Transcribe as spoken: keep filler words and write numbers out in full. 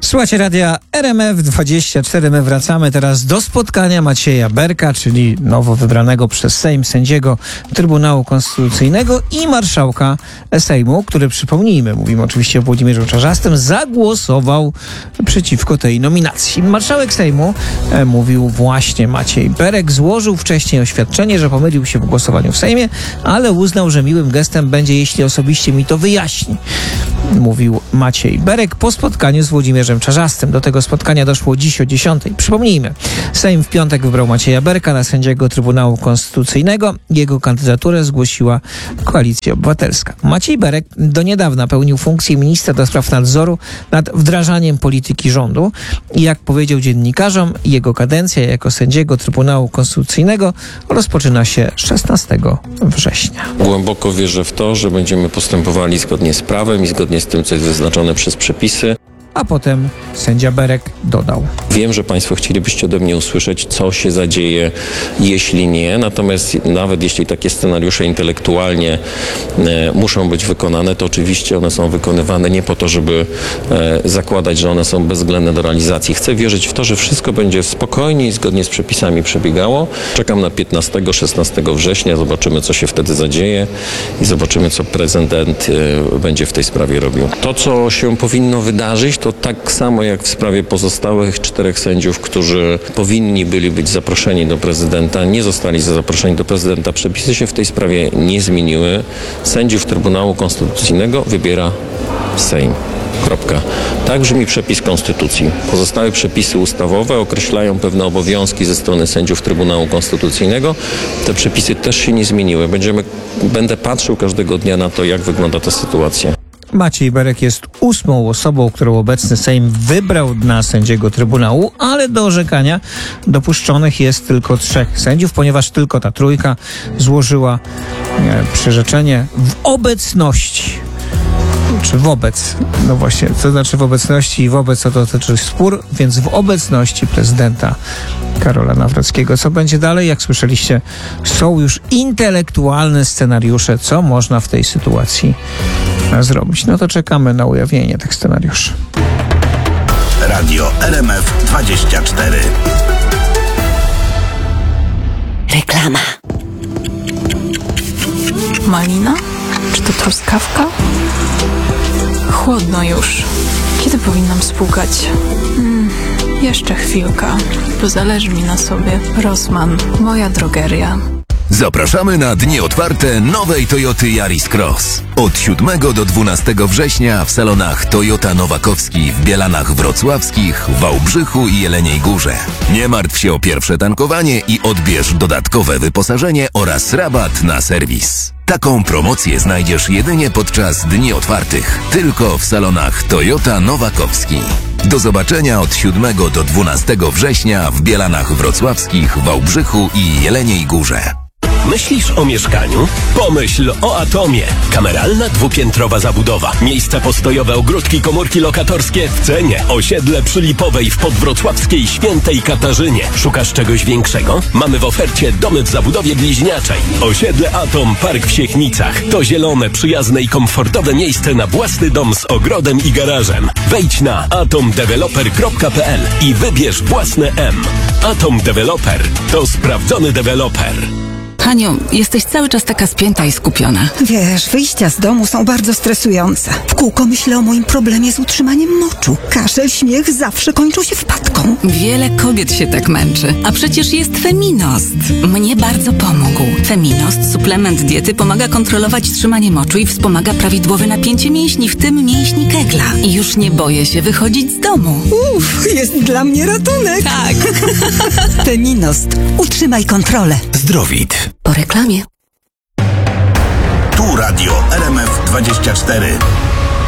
Słuchajcie radia R M F dwadzieścia cztery. My wracamy teraz do spotkania Macieja Berka, czyli nowo wybranego przez Sejm sędziego Trybunału Konstytucyjnego i marszałka Sejmu, który, przypomnijmy, mówimy oczywiście o Włodzimierzu Czarzastym, zagłosował przeciwko tej nominacji. Marszałek Sejmu, e, mówił właśnie Maciej Berek, złożył wcześniej oświadczenie, że pomylił się w głosowaniu w Sejmie, ale uznał, że miłym gestem będzie, jeśli osobiście mi to wyjaśni. Mówił Maciej Berek po spotkaniu z Włodzimierzem Czarzastym. Do tego spotkania doszło dziś o dziesiątej. Przypomnijmy, Sejm w piątek wybrał Macieja Berka na sędziego Trybunału Konstytucyjnego. Jego kandydaturę zgłosiła Koalicja Obywatelska. Maciej Berek do niedawna pełnił funkcję ministra do spraw nadzoru nad wdrażaniem polityki rządu i jak powiedział dziennikarzom, jego kadencja jako sędziego Trybunału Konstytucyjnego rozpoczyna się szesnastego września. Głęboko wierzę w to, że będziemy postępowali zgodnie z prawem i zgodnie z tym, co jest wyznaczone przez przepisy. A potem sędzia Berek dodał: Wiem, że Państwo chcielibyście ode mnie usłyszeć, co się zadzieje, jeśli nie. Natomiast nawet jeśli takie scenariusze intelektualnie e, muszą być wykonane, to oczywiście one są wykonywane nie po to, żeby e, zakładać, że one są bezwzględne do realizacji. Chcę wierzyć w to, że wszystko będzie spokojnie i zgodnie z przepisami przebiegało. Czekam na piętnastego szesnastego września. Zobaczymy, co się wtedy zadzieje i zobaczymy, co prezydent e, będzie w tej sprawie robił. To, co się powinno wydarzyć, to tak samo jak w sprawie pozostałych czterech sędziów, którzy powinni byli być zaproszeni do prezydenta, nie zostali zaproszeni do prezydenta. Przepisy się w tej sprawie nie zmieniły. Sędziów Trybunału Konstytucyjnego wybiera Sejm. Kropka. Tak brzmi przepis Konstytucji. Pozostałe przepisy ustawowe określają pewne obowiązki ze strony sędziów Trybunału Konstytucyjnego. Te przepisy też się nie zmieniły. Będziemy, będę patrzył każdego dnia na to, jak wygląda ta sytuacja. Maciej Berek jest ósmą osobą, którą obecny Sejm wybrał na sędziego Trybunału, ale do orzekania dopuszczonych jest tylko trzech sędziów, ponieważ tylko ta trójka złożyła e, przyrzeczenie w obecności. Czy wobec, no właśnie, to znaczy w obecności i wobec, to dotyczy spór, więc w obecności prezydenta Karola Nawrockiego. Co będzie dalej? Jak słyszeliście, są już intelektualne scenariusze, co można w tej sytuacji zrobić. No to czekamy na ujawnienie tych scenariuszy. Radio R M F dwadzieścia cztery. Reklama. Malina? Czy to truskawka? Chłodno już. Kiedy powinnam spłukać? Hmm, jeszcze chwilka, bo zależy mi na sobie. Rossmann, moja drogeria. Zapraszamy na dni otwarte nowej Toyoty Yaris Cross. Od siódmego do dwunastego września w salonach Toyota Nowakowski w Bielanach Wrocławskich, Wałbrzychu i Jeleniej Górze. Nie martw się o pierwsze tankowanie i odbierz dodatkowe wyposażenie oraz rabat na serwis. Taką promocję znajdziesz jedynie podczas dni otwartych, tylko w salonach Toyota Nowakowski. Do zobaczenia od siódmego do dwunastego września w Bielanach Wrocławskich, Wałbrzychu i Jeleniej Górze. Myślisz o mieszkaniu? Pomyśl o Atomie. Kameralna, dwupiętrowa zabudowa. Miejsca postojowe, ogródki, komórki lokatorskie w cenie. Osiedle przy Lipowej w podwrocławskiej Świętej Katarzynie. Szukasz czegoś większego? Mamy w ofercie domy w zabudowie bliźniaczej. Osiedle Atom, Park w Siechnicach. To zielone, przyjazne i komfortowe miejsce na własny dom z ogrodem i garażem. Wejdź na atom developer kropka p l i wybierz własne M. Atom Developer to sprawdzony deweloper. Haniu, jesteś cały czas taka spięta i skupiona. Wiesz, wyjścia z domu są bardzo stresujące. W kółko myślę o moim problemie z utrzymaniem moczu. Kaszel, śmiech zawsze kończą się wpadką. Wiele kobiet się tak męczy. A przecież jest Feminost. Mnie bardzo pomógł. Feminost, suplement diety, pomaga kontrolować trzymanie moczu i wspomaga prawidłowe napięcie mięśni, w tym mięśni Kegla. I już nie boję się wychodzić z domu. Uff, jest dla mnie ratunek. Tak. Feminost. Utrzymaj kontrolę. Zdrowit. Po reklamie. Tu Radio R M F dwadzieścia cztery.